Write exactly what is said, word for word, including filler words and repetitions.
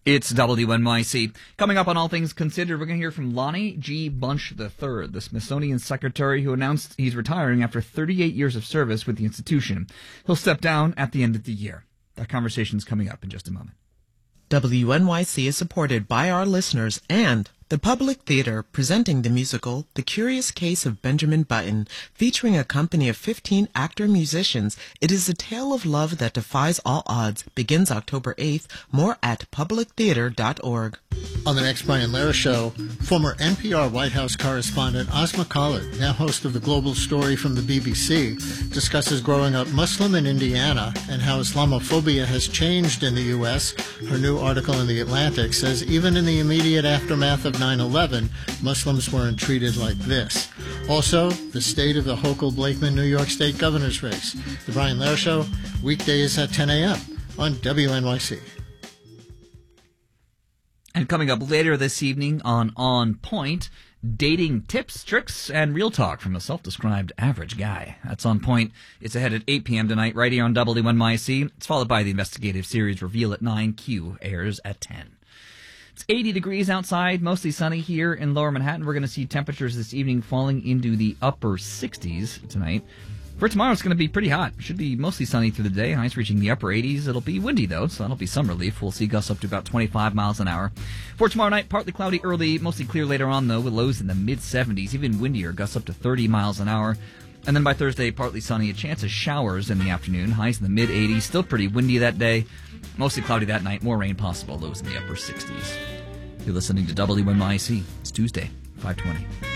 It's W N Y C. Coming up on All Things Considered, we're going to hear from Lonnie G. Bunch the third, the Smithsonian secretary who announced he's retiring after thirty-eight years of service with the institution. He'll step down at the end of the year. That conversation's coming up in just a moment. W N Y C is supported by our listeners and the Public Theater, presenting the musical The Curious Case of Benjamin Button, featuring a company of fifteen actor-musicians. It is a tale of love that defies all odds. Begins October eighth. More at public theater dot org. On the next Brian Lehrer Show, former N P R White House correspondent Asma Khalid, now host of The Global Story from the B B C, discusses growing up Muslim in Indiana and how Islamophobia has changed in the U S. Her new article in The Atlantic says even in the immediate aftermath of nine eleven, Muslims weren't treated like this. Also, the state of the Hochul Blakeman New York State governor's race. The Brian Lehrer Show, weekdays at ten a.m. on W N Y C. And coming up later this evening on On Point, dating tips, tricks, and real talk from a self-described average guy. That's On Point. It's ahead at eight p.m. tonight, right here on W N Y C. It's followed by the investigative series Reveal at nine. Q airs at ten. It's eighty degrees outside, mostly sunny here in Lower Manhattan. We're going to see temperatures this evening falling into the upper sixties tonight. For tomorrow, it's going to be pretty hot. It should be mostly sunny through the day. Highs reaching the upper eighties. It'll be windy, though, so that'll be some relief. We'll see gusts up to about twenty-five miles an hour. For tomorrow night, partly cloudy early, mostly clear later on, though, with lows in the mid-seventies, even windier, gusts up to thirty miles an hour. And then by Thursday, partly sunny, a chance of showers in the afternoon, highs in the mid-eighties, still pretty windy that day. Mostly cloudy that night, more rain possible, lows in the upper sixties. You're listening to W N Y C. It's Tuesday, five twenty.